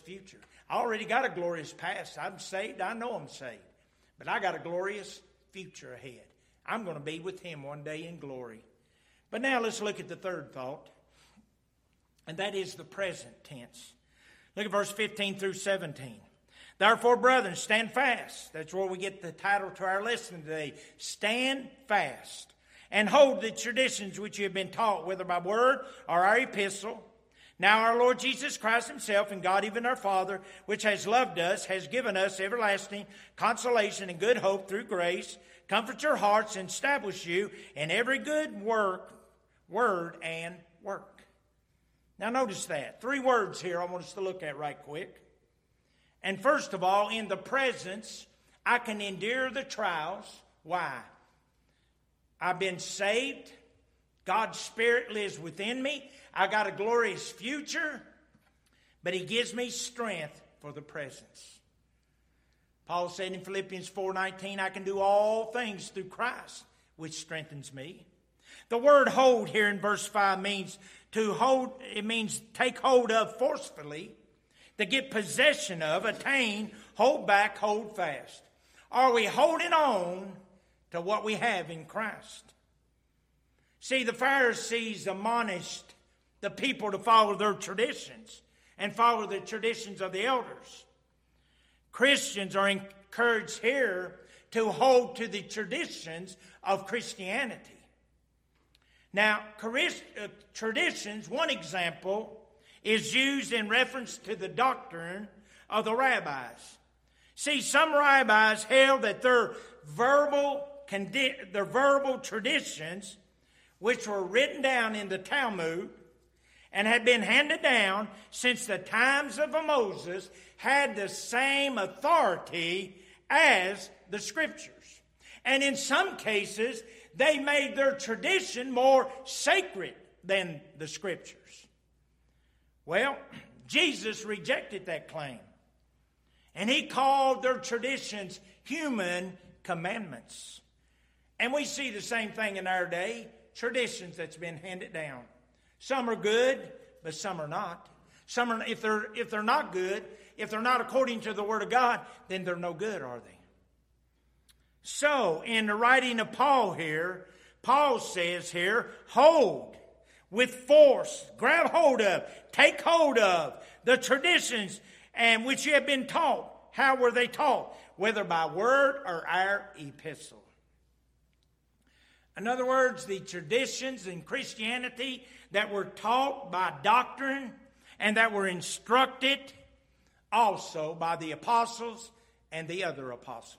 future. I already got a glorious past. I'm saved. I know I'm saved. But I got a glorious future ahead. I'm going to be with Him one day in glory. But now let's look at the third thought. And that is the present tense. Look at verse 15 through 17. Therefore, brethren, stand fast. That's where we get the title to our lesson today. Stand fast. And hold the traditions which you have been taught, whether by word or our epistle. Now our Lord Jesus Christ Himself and God even our Father, which has loved us, has given us everlasting consolation and good hope through grace. Comfort your hearts and establish you in every good word and work. Now notice that. 3 words here I want us to look at right quick. And first of all, in the presence, I can endure the trials. Why? I've been saved. God's Spirit lives within me. I got a glorious future. But He gives me strength for the presence. Paul said in Philippians 4:19, I can do all things through Christ, which strengthens me. The word hold here in verse 5 means to hold. It means take hold of forcefully, to get possession of, attain, hold back, hold fast. Are we holding on to what we have in Christ? See, the Pharisees admonished the people to follow their traditions and follow the traditions of the elders. Christians are encouraged here to hold to the traditions of Christianity. Now, traditions, one example, is used in reference to the doctrine of the rabbis. See, some rabbis held that their verbal traditions, which were written down in the Talmud and had been handed down since the times of Moses, had the same authority as the Scriptures. And in some cases, they made their tradition more sacred than the Scriptures. Well, Jesus rejected that claim. And He called their traditions human commandments. And we see the same thing in our day, traditions that's been handed down. Some are good, but some are not. Some are, if they're not good, if they're not according to the Word of God, then they're no good, are they? So, in the writing of Paul here, Paul says here, hold with force, grab hold of, take hold of the traditions and which you have been taught. How were they taught? Whether by word or our epistle. In other words, the traditions in Christianity that were taught by doctrine and that were instructed also by the apostles and the other apostles.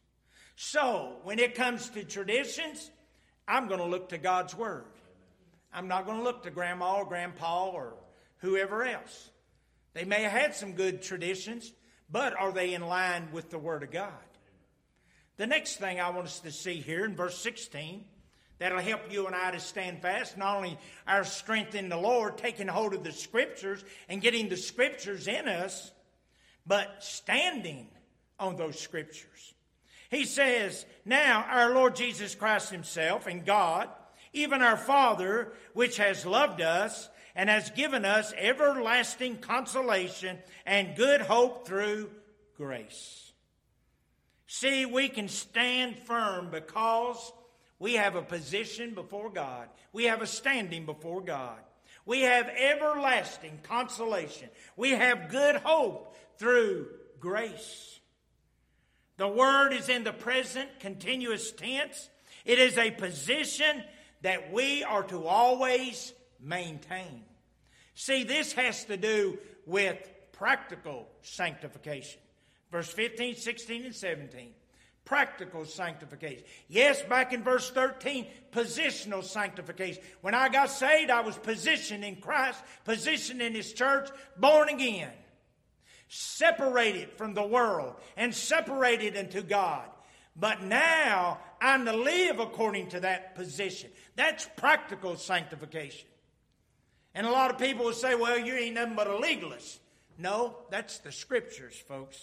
So, when it comes to traditions, I'm going to look to God's Word. I'm not going to look to Grandma or Grandpa or whoever else. They may have had some good traditions, but are they in line with the Word of God? The next thing I want us to see here in verse 16, that'll help you and I to stand fast, not only our strength in the Lord, taking hold of the Scriptures and getting the Scriptures in us, but standing on those Scriptures. He says, now our Lord Jesus Christ Himself and God, even our Father, which has loved us and has given us everlasting consolation and good hope through grace. See, we can stand firm because we have a position before God. We have a standing before God. We have everlasting consolation. We have good hope through grace. The word is in the present continuous tense. It is a position that we are to always maintain. See, this has to do with practical sanctification. Verse 15, 16, and 17. Practical sanctification. Yes, back in verse 13, positional sanctification. When I got saved, I was positioned in Christ, positioned in His church, born again. Separated from the world and separated unto God. But now I'm to live according to that position. That's practical sanctification. And a lot of people will say, well, you ain't nothing but a legalist. No, that's the Scriptures, folks.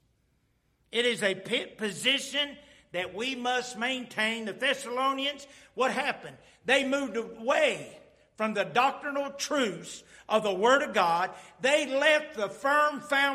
It is a position that we must maintain. The Thessalonians, what happened? They moved away from the doctrinal truths of the Word of God. They left the firm foundation